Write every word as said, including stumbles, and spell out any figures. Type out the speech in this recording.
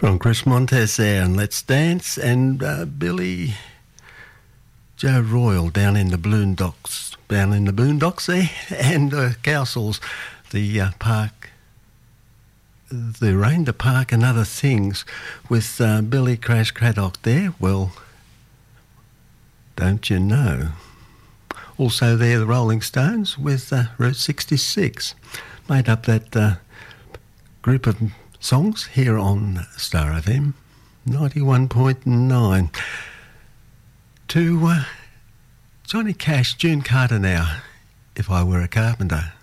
From Chris Montez there and Let's Dance, and uh, Billy Joe Royal down in the Boondocks, down in the Boondocks there, and uh, Cowsills, the uh, park, the Rain, the Park and Other Things with uh, Billy Crash Craddock there. Well, don't you know? Also there, the Rolling Stones with uh, Route sixty-six, made up that uh, group of songs here on Star F M ninety-one point nine. To uh, Johnny Cash, June Carter now, If I Were a Carpenter.